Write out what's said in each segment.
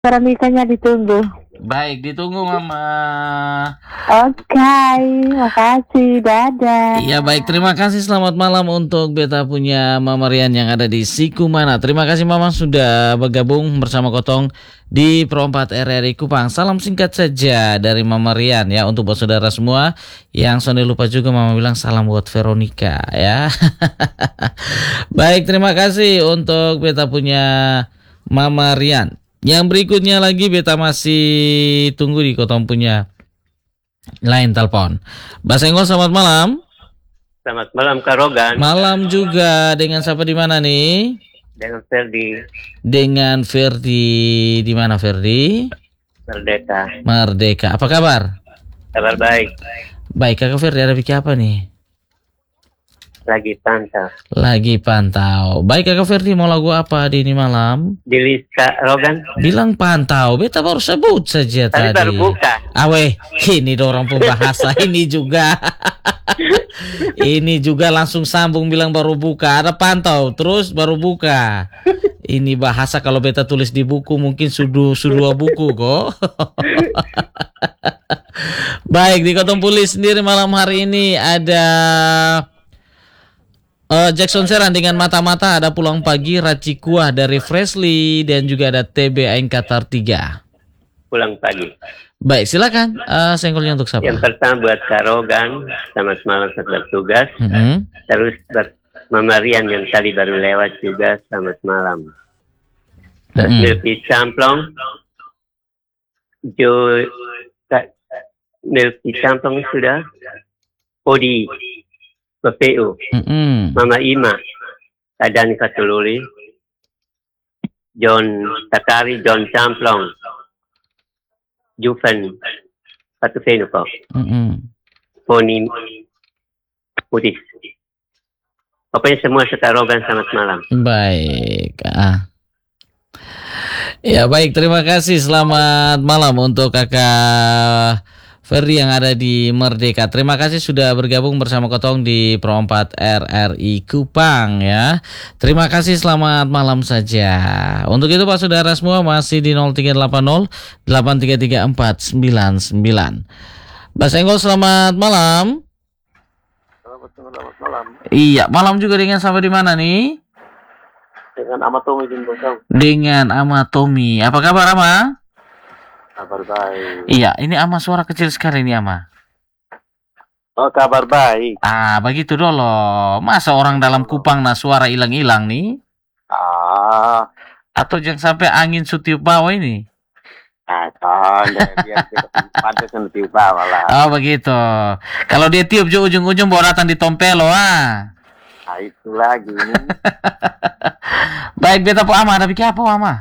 Pernikahannya ditunggu. Baik, ditunggu Mama. Oke, makasih. Dadah. Iya baik, terima kasih. Selamat malam untuk beta punya Mama Rian yang ada di Sikumana. Terima kasih Mama sudah bergabung bersama Kotong di Pro 4 RRI Kupang. Salam singkat saja dari Mama Rian ya untuk buat saudara semua. Yang sonde lupa juga Mama bilang salam buat Veronica ya. Baik, terima kasih untuk beta punya Mama Rian. Yang berikutnya lagi beta masih tunggu di Kotong punya lain telepon. Basengol, selamat malam. Selamat malam Kak Rogan. Malam juga. Dengan siapa di mana nih? Dengan Ferdi. Dengan Ferdi. Di mana Ferdi? Merdeka. Merdeka. Apa kabar? Kabar baik. Baik, Kakak Ferdi ada bikin apa nih? Lagi pantau. Lagi pantau. Baik Kakak Ferdi, mau lagu apa di ini malam? Di list Kak Rogan. Bilang pantau, beta baru sebut saja Tadi tadi. baru buka. Awe, ini dorong pembahasa ini juga. Ini juga langsung sambung bilang baru buka. Ada pantau, terus baru buka. Ini bahasa kalau beta tulis di buku mungkin sudah buku kok. Baik, di Kotong Pulis sendiri malam hari ini ada Jackson Seran dengan Mata-Mata, ada Pulang Pagi, Raci Kuah dari Freshly, dan juga ada TB Aing Qatar 3. Pulang pagi. Baik, silakan. Senggolnya untuk siapa? Yang pertama buat Kak Rogan. Selamat malam setelah tugas. Terus buat Mama Rian yang tadi baru lewat juga. Selamat malam. Terus Milky Camplong. Milky Camplong sudah. Odi. PPU, Mama Ima, Kadani Katululi, John Takari, John Camplong, Juven, Patufenuko, Poni Putih. Pokoknya semua sekarogan, selamat malam. Baik. Ya baik, terima kasih. Selamat malam untuk Kakak Ferdi yang ada di Merdeka. Terima kasih sudah bergabung bersama Kotong di Pro 4 RRI Kupang ya. Terima kasih, selamat malam saja. Untuk itu Pak Saudara semua masih di 0380 833499. Mbak Senggol, selamat malam. Selamat malam. Iya, malam juga dengan sampai di mana nih? Dengan Amatomi di Bogor. Dengan Amatomi. Apa kabar Ama? Kabar baik. Iya, ini Ama suara kecil sekali nih Ama. Oh, kabar baik. Begitu dulu. Masa orang dalam Kupang nah suara hilang-hilang nih? Atau jangan sampai angin sutiup bawah ini? Dia pantas tiup bawah lah. Oh, begitu. Kalau dia tiup ujung-ujung bawa datang di Tompelo Itu lagi ini. Baik, beta po Ama, ada bikin apa Ama?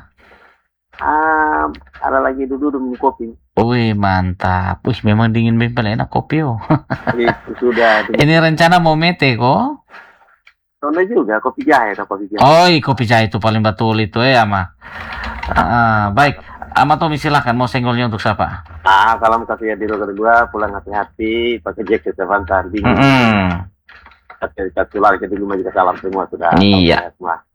Ada lagi duduk minum kopi. Wih, mantap. Wih, memang dingin paling enak kopi Itu sudah. Ini rencana mau mete kok? Soalnya juga kopi jahe. Oh, kopi jahe itu paling betul itu Ama. Baik, Ama Tommy silakan, mau senggolnya untuk siapa? Salam kasih ya di Rogan 2, pulang hati-hati, pakai jaket sebentar dingin. Kasih lari ke rumah juga salam semua sudah. Iya.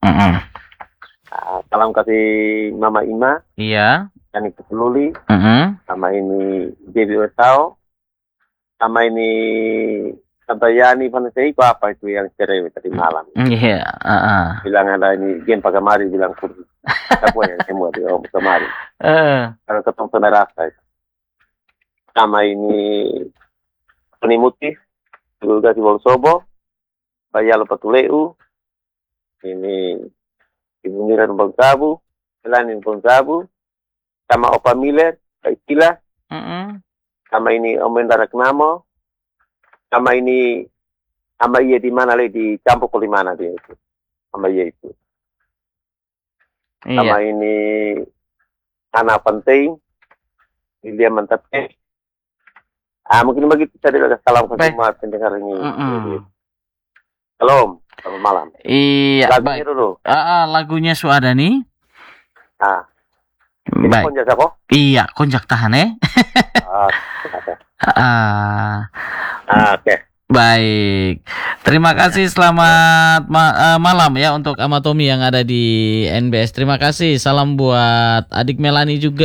Salam kasih Mama Ima. Iya. Yang Ketululi. Sama ini Dewi Wetao. Sama ini Tante Yani Panasai. Apa itu yang cerai tadi malam? Iya. Bilang ada ini Gen Pagamari bilang kursi. Apa yang semua di Om Pagamari. Kalau ketemu penerasa itu. Sama ini Penimuti. Juga di Wolsobo. Bayalo Patuleu. Ini Ibu Miran Bangkabu, Selanin Bangkabu, sama Opa Miller, Istilah, sama ini Om Endara Knamo, sama ini, sama iya di mana di Campur Kolimana dia itu, sama iya itu, sama ini anak penting, dia mantapnya, mungkin begitu tadi ada salam ke semua pendengar ini. Salam. Selamat malam. Iya. Lagunya dulu. Lagunya ada nih. Baik. Konjak apa? Iya, konjak tahan Oke. Baik, terima kasih. Selamat malam ya untuk Amatomi yang ada di NBS. Terima kasih. Salam buat adik Melani juga.